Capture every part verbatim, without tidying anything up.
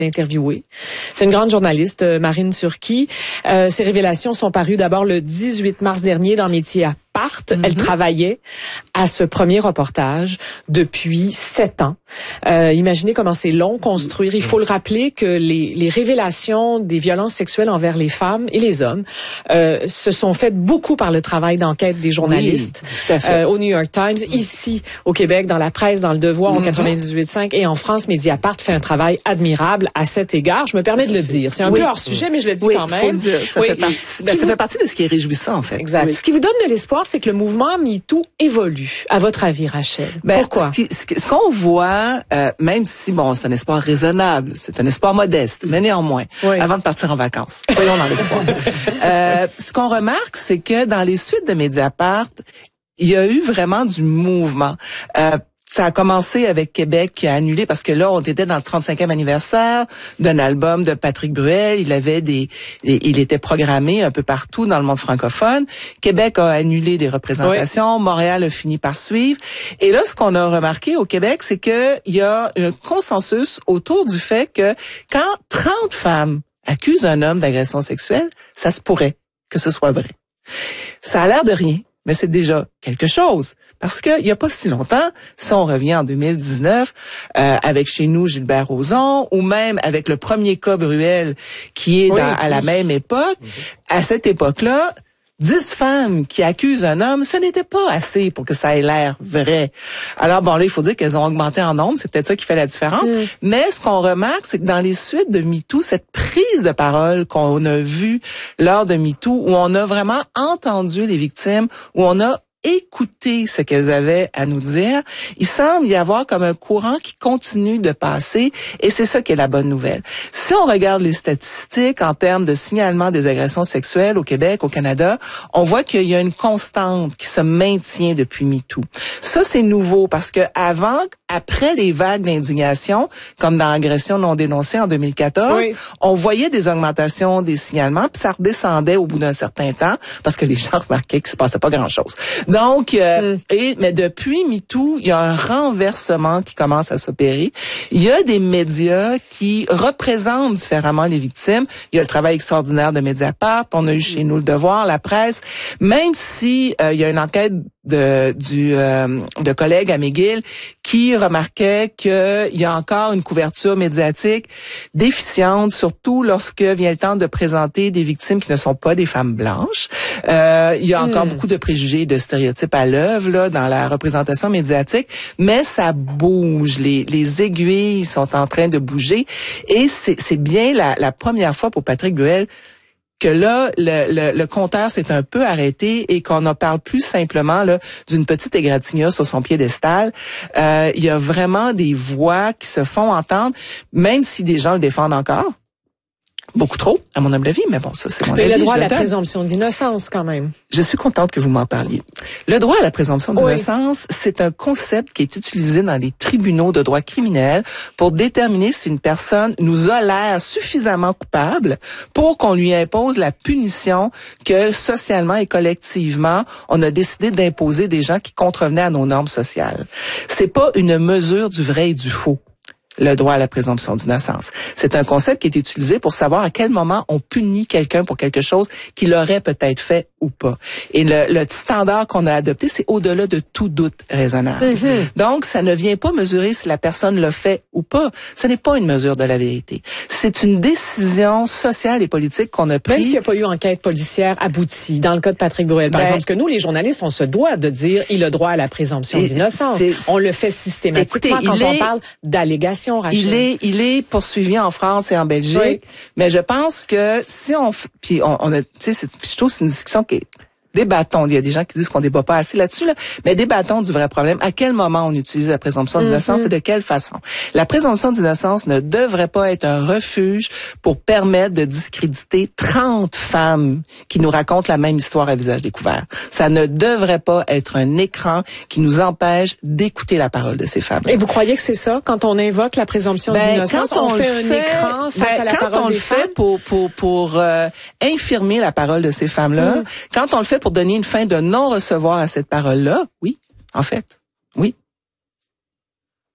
interviewée. C'est une grande journaliste, Marine Turki. Euh, ses révélations sont parues d'abord le dix-huit mars dernier dans Métiers à part. Mm-hmm. Elle travaillait à ce premier reportage depuis sept ans. Euh, imaginez comment c'est long construire. Il faut le rappeler que les, les révélations des violences sexuelles envers les femmes et les hommes euh, se sont faites beaucoup par le travail d'enquête des journalistes oui, euh, au New York Times, ici au Québec, dans la presse, dans le Devoir, mm-hmm. au quatre-vingt-dix-huit virgule cinq et en France, Mediapart fait un travail admirable à cet égard. Je me permets de le dire. C'est un oui. peu hors sujet, mais je le dis oui, quand même. Faut le dire. Ça, oui. fait partie, ben, ça fait partie de ce qui est réjouissant, en fait. Exact. Oui. Ce qui vous donne de l'espoir, c'est que le mouvement MeToo évolue. À votre avis, Rachel? Ben, Pourquoi? Ce, qui, ce, qui, ce qu'on voit, euh, même si, bon, c'est un espoir raisonnable, c'est un espoir modeste, mais néanmoins, oui. avant de partir en vacances, voyons dans l'espoir. euh, ce qu'on remarque, c'est que dans les suites de Mediapart, il y a eu vraiment du mouvement. Euh, Ça a commencé avec Québec qui a annulé parce que là, on était dans le trente-cinquième anniversaire d'un album de Patrick Bruel. Il avait des, des, il était programmé un peu partout dans le monde francophone. Québec a annulé des représentations. Oui. Montréal a fini par suivre. Et là, ce qu'on a remarqué au Québec, c'est que il y a un consensus autour du fait que quand trente femmes accusent un homme d'agression sexuelle, ça se pourrait que ce soit vrai. Ça a l'air de rien, mais c'est déjà quelque chose. Parce que il y a pas si longtemps, si on revient en deux mille dix-neuf, euh, avec chez nous Gilbert Rozon, ou même avec le premier cas Bruel, qui est oui, dans, à la même époque, oui. à cette époque-là, dix femmes qui accusent un homme, ce n'était pas assez pour que ça ait l'air vrai. Alors bon, là, il faut dire qu'elles ont augmenté en nombre, c'est peut-être ça qui fait la différence. Mm. Mais ce qu'on remarque, c'est que dans les suites de MeToo, cette prise de parole qu'on a vue lors de MeToo, où on a vraiment entendu les victimes, où on a écouter ce qu'elles avaient à nous dire, il semble y avoir comme un courant qui continue de passer et c'est ça qui est la bonne nouvelle. Si on regarde les statistiques en termes de signalement des agressions sexuelles au Québec, au Canada, on voit qu'il y a une constante qui se maintient depuis MeToo. Ça, c'est nouveau parce que avant, après les vagues d'indignation, comme dans l'agression non dénoncée en deux mille quatorze, oui. on voyait des augmentations des signalements puis ça redescendait au bout d'un certain temps parce que les gens remarquaient qu'il se passait pas grand-chose. Donc, euh, mm. et mais depuis MeToo, il y a un renversement qui commence à s'opérer. Il y a des médias qui représentent différemment les victimes. Il y a le travail extraordinaire de Mediapart. On a eu chez nous Le Devoir, la presse. Même si euh, il y a une enquête de du euh, de collègues à McGill qui remarquait qu'il y a encore une couverture médiatique déficiente, surtout lorsque vient le temps de présenter des victimes qui ne sont pas des femmes blanches. Euh, il y a encore mm. beaucoup de préjugés, de stéréotypes à l'œuvre là dans la représentation médiatique, mais ça bouge. Les les aiguilles sont en train de bouger et c'est c'est bien la la première fois pour Patrick Bruel que là, le, le, le compteur s'est un peu arrêté et qu'on ne parle plus simplement là d'une petite égratignure sur son piédestal. Euh, il y a vraiment des voix qui se font entendre, même si des gens le défendent encore. Beaucoup trop, à mon humble avis, mais bon, ça, c'est mon mais avis. Le droit à la donne. présomption d'innocence, quand même. Je suis contente que vous m'en parliez. Le droit à la présomption d'innocence, oui. c'est un concept qui est utilisé dans les tribunaux de droit criminel pour déterminer si une personne nous a l'air suffisamment coupable pour qu'on lui impose la punition que socialement et collectivement, on a décidé d'imposer des gens qui contrevenaient à nos normes sociales. C'est pas une mesure du vrai et du faux. Le droit à la présomption d'innocence. C'est un concept qui est utilisé pour savoir à quel moment on punit quelqu'un pour quelque chose qu'il aurait peut-être fait ou pas. Et le, le standard qu'on a adopté, c'est au-delà de tout doute raisonnable. Mm-hmm. Donc, ça ne vient pas mesurer si la personne l'a fait ou pas. Ce n'est pas une mesure de la vérité. C'est une décision sociale et politique qu'on a prise. Même s'il n'y a pas eu enquête policière aboutie, dans le cas de Patrick Bruel, par ben, exemple, parce que nous, les journalistes, on se doit de dire il a droit à la présomption d'innocence. On le fait systématiquement écoutez, quand on est, parle d'allégations. Rachel. Il est, il est poursuivi en France et en Belgique, oui. mais je pense que si on, puis on, on a, tu sais, je trouve que c'est une discussion qui est débattons. Il y a des gens qui disent qu'on débat pas assez là-dessus, là, mais débattons du vrai problème. À quel moment on utilise la présomption d'innocence mm-hmm. et de quelle façon? La présomption d'innocence ne devrait pas être un refuge pour permettre de discréditer trente femmes qui nous racontent la même histoire à visage découvert. Ça ne devrait pas être un écran qui nous empêche d'écouter la parole de ces femmes. Et vous croyez que c'est ça, quand on invoque la présomption ben, d'innocence, quand on, on fait un fait, écran face ben, à la quand parole on des le femmes? fait pour, pour, pour euh, infirmer la parole de ces femmes-là, mm. quand on le fait pour donner une fin de non-recevoir à cette parole-là, oui, en fait, oui.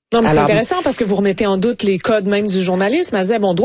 Non, mais c'est intéressant parce que vous remettez en doute les codes même du journalisme. À Zeb, on doit